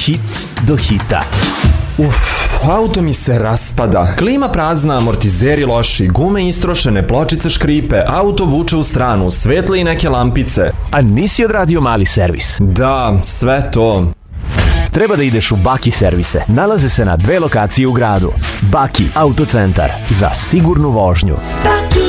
hit do hita. Auto mi se raspada. Klima prazna, amortizeri loši, gume istrošene, pločice škripe, auto vuče u stranu, svetle i neke lampice. A nisi odradio mali servis? Da, sve to. Treba da ideš u Baki servise. Nalaze se na 2 lokacije u gradu. Baki autocentar za sigurnu vožnju.